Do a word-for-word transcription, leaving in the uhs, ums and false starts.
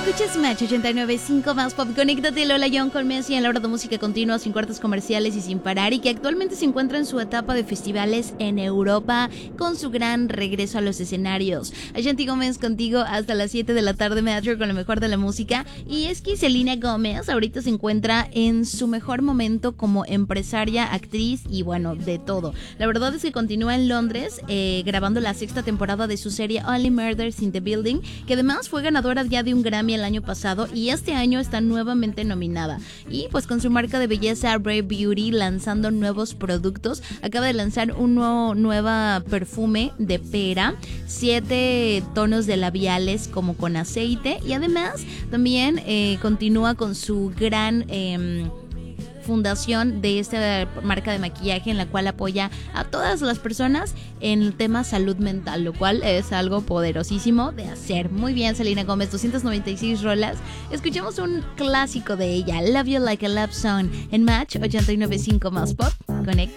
Escuchas Match ochenta y nueve punto cinco más pop. Conéctate, Lola Young con Messi en la hora de música continua, sin cortes comerciales y sin parar, y que actualmente se encuentra en su etapa de festivales en Europa con su gran regreso a los escenarios. Ashanti Gómez contigo hasta las siete de la tarde, Metro, con lo mejor de la música. Y es que Selena Gómez ahorita se encuentra en su mejor momento como empresaria, actriz y bueno, de todo. La verdad es que continúa en Londres eh, grabando la sexta temporada de su serie Only Murders in the Building, que además fue ganadora ya de un Grammy el año pasado y este año está nuevamente nominada. Y pues con su marca de belleza Rare Beauty lanzando nuevos productos, acaba de lanzar un nuevo nueva perfume de pera, siete tonos de labiales como con aceite, y además también eh, continúa con su gran eh, fundación de esta marca de maquillaje, en la cual apoya a todas las personas en el tema salud mental, lo cual es algo poderosísimo de hacer. Muy bien, Selena Gómez, doscientas noventa y seis rolas. Escuchemos un clásico de ella, Love You Like a Love Song, en Match ochenta y nueve punto cinco más pop. Conecta.